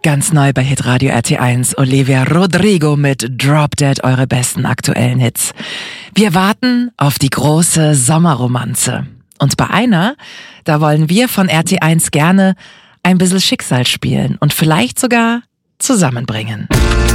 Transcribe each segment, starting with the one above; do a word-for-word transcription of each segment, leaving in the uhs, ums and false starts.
Ganz neu bei Hitradio R T eins, Olivia Rodrigo mit Drop Dead, eure besten aktuellen Hits. Wir warten auf die große Sommerromanze. Und bei einer, da wollen wir von R T eins gerne ein bisschen Schicksal spielen und vielleicht sogar zusammenbringen.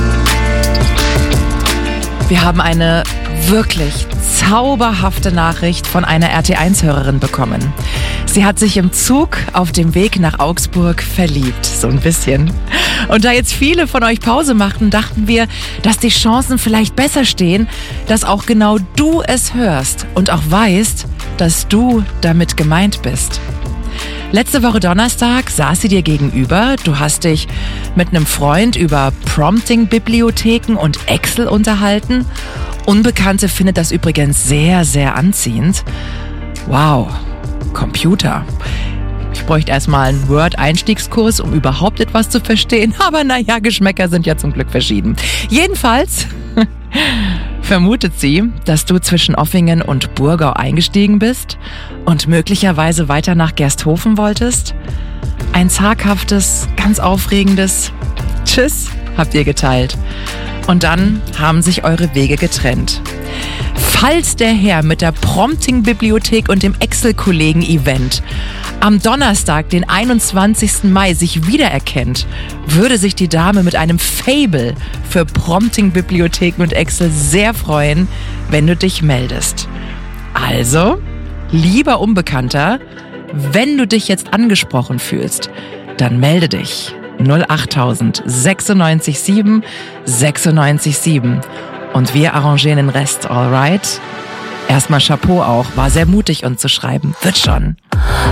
Wir haben eine wirklich zauberhafte Nachricht von einer R T eins Hörerin bekommen. Sie hat sich im Zug auf dem Weg nach Augsburg verliebt, so ein bisschen. Und da jetzt viele von euch Pause machten, dachten wir, dass die Chancen vielleicht besser stehen, dass auch genau du es hörst und auch weißt, dass du damit gemeint bist. Letzte Woche Donnerstag saß sie dir gegenüber. Du hast dich mit einem Freund über Prompting-Bibliotheken und Excel unterhalten. Unbekannte findet das übrigens sehr, sehr anziehend. Wow, Computer. Ich bräuchte erstmal einen Word-Einstiegskurs, um überhaupt etwas zu verstehen. Aber naja, Geschmäcker sind ja zum Glück verschieden. Jedenfalls vermutet sie, dass du zwischen Offingen und Burgau eingestiegen bist und möglicherweise weiter nach Gersthofen wolltest. Ein zaghaftes, ganz aufregendes Tschüss habt ihr geteilt. Und dann haben sich eure Wege getrennt. Falls der Herr mit der Prompting-Bibliothek und dem Excel-Kollegen-Event am Donnerstag, den einundzwanzigsten Mai, sich wiedererkennt, würde sich die Dame mit einem Faible für Prompting-Bibliotheken und Excel sehr freuen, wenn du dich meldest. Also, lieber Unbekannter, wenn du dich jetzt angesprochen fühlst, dann melde dich. null achttausend sechsundneunzig sieben sechsundneunzig sieben. Und wir arrangieren den Rest, alright? Erstmal Chapeau auch, war sehr mutig uns zu schreiben. Wird schon.